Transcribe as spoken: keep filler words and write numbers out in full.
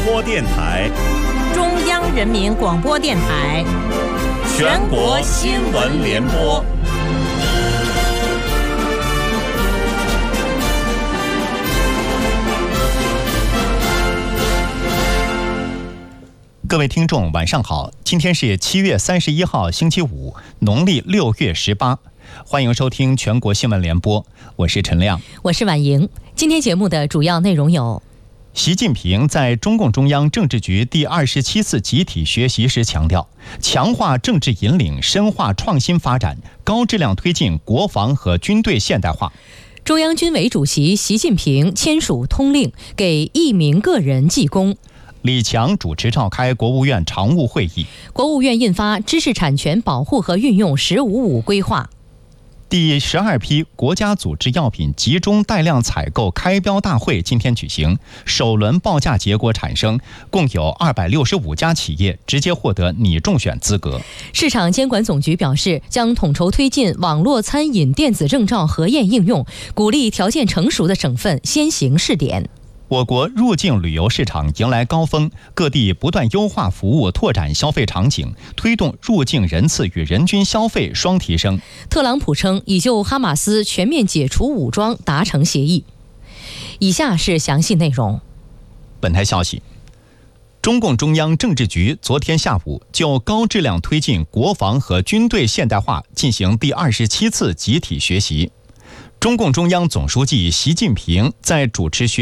播电台， 中央人民广播电台， 全国新闻联播。 各位听众，晚上好！今天是七月三十一号，星期五，农历六月十八。欢迎收听全国新闻联播，我是陈亮， 我是婉莹。今天节目的主要内容有： 习近平在中共中央政治局第二十七次集体学习时强调，强化政治引领，深化创新发展，高质量推进国防和军队现代化。 中央军委主席习近平签署通令，给一名个人记功。 李强主持召开国务院常务会议。 国务院印发《知识产权保护和运用“十五五”规划》。 第十二批国家组织药品集中带量采购开标大会今天举行，首轮报价结果产生，共有二百六十五家企业直接获得拟中选资格。 市场监管总局表示，将统筹推进网络餐饮电子证照核验应用，鼓励条件成熟的省份先行试点。 我国入境旅游市场迎来高峰，各地不断优化服务，拓展消费场景，推动入境人次与人均消费双提升。 特朗普称已就哈马斯全面解除武装达成协议。以下是详细内容。 本台消息，中共中央政治局昨天下午就高质量推进国防和军队现代化进行第二十七次集体学习。中共中央总书记习近平在主持学